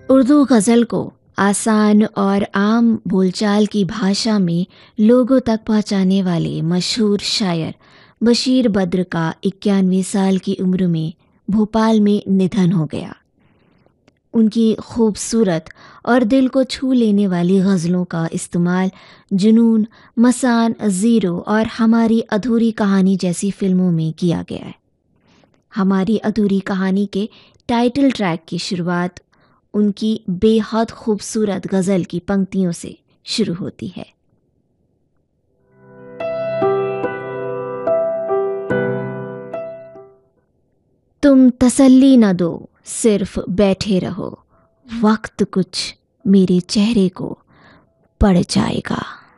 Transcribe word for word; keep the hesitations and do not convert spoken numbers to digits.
उर्दू गज़ल को आसान और आम बोलचाल की भाषा में लोगों तक पहुंचाने वाले मशहूर शायर बशीर बद्र का इक्यानवे साल की उम्र में भोपाल में निधन हो गया। उनकी खूबसूरत और दिल को छू लेने वाली गज़लों का इस्तेमाल जुनून, मसान, ज़ीरो और हमारी अधूरी कहानी जैसी फ़िल्मों में किया गया है। हमारी अधूरी कहानी के टाइटल ट्रैक की शुरुआत उनकी बेहद खूबसूरत गज़ल की पंक्तियों से शुरू होती है। तुम तसल्ली न दो, सिर्फ बैठे रहो, वक्त कुछ मेरे चेहरे को पड़ जाएगा।